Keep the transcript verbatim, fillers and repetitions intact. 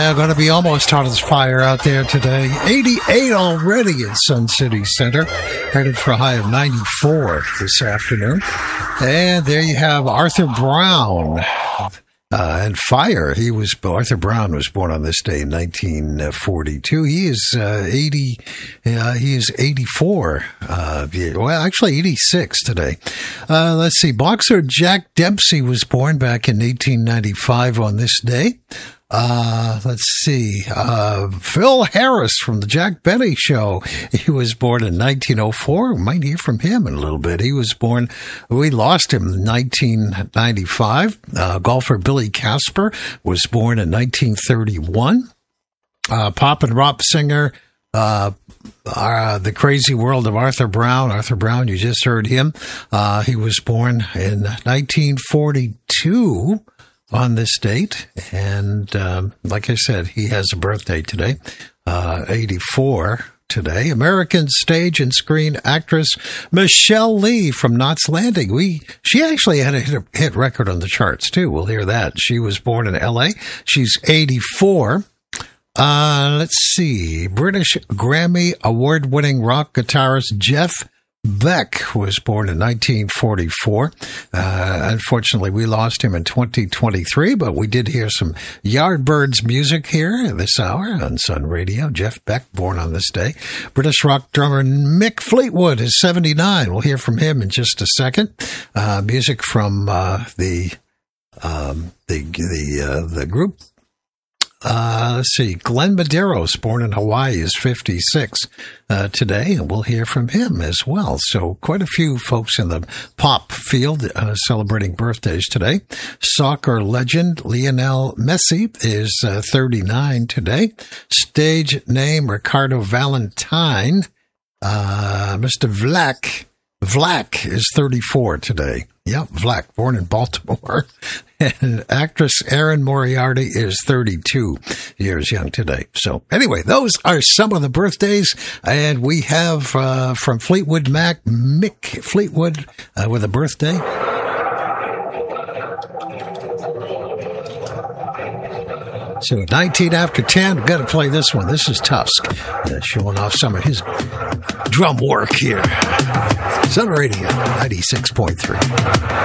Yeah, going to be almost hot as fire out there today. eighty-eight already in Sun City Center. Headed for a high of ninety-four this afternoon. And there you have Arthur Brown. Uh, and fire. He was Arthur Brown was born on this day in nineteen forty-two. He is uh, eighty. Uh, he is eighty-four. Uh, well, actually eighty-six today. Uh, let's see. Boxer Jack Dempsey was born back in eighteen ninety-five on this day. Uh, let's see. Uh, Phil Harris from the Jack Benny Show. He was born in nineteen oh four. We might hear from him in a little bit. He was born, we lost him in nineteen ninety-five. Uh, golfer Billy Casper was born in nineteen thirty-one. Uh, pop and rock singer, uh, uh, The Crazy World of Arthur Brown. Arthur Brown, you just heard him. Uh, he was born in nineteen forty-two. On this date, and um, like I said, he has a birthday today, uh, eighty-four today. American stage and screen actress Michelle Lee from Knots Landing. We she actually had a hit, hit record on the charts too. We'll hear that. She was born in L A. She's eighty-four. Uh, let's see. British Grammy award-winning rock guitarist Jeff Beck was born in nineteen forty-four. Uh, unfortunately, we lost him in twenty twenty-three, but we did hear some Yardbirds music here this hour on Sun Radio. Jeff Beck, born on this day. British rock drummer Mick Fleetwood is seventy-nine. We'll hear from him in just a second. Uh, music from uh, the um, the the uh, the group. Uh, let's see. Glenn Medeiros, born in Hawaii, is fifty-six uh, today, and we'll hear from him as well. So quite a few folks in the pop field uh, celebrating birthdays today. Soccer legend Lionel Messi is uh, thirty-nine today. Stage name Ricardo Valentine. Uh, Mister Vlack. Vlack is thirty-four today. Yep, Vlack, born in Baltimore. And actress Erin Moriarty is thirty-two years young today. So anyway, those are some of the birthdays. And we have uh, from Fleetwood Mac, Mick Fleetwood uh, with a birthday. So nineteen after ten, we've got to play this one. This is Tusk, uh, showing off some of his drum work here. Sun Radio, ninety-six point three.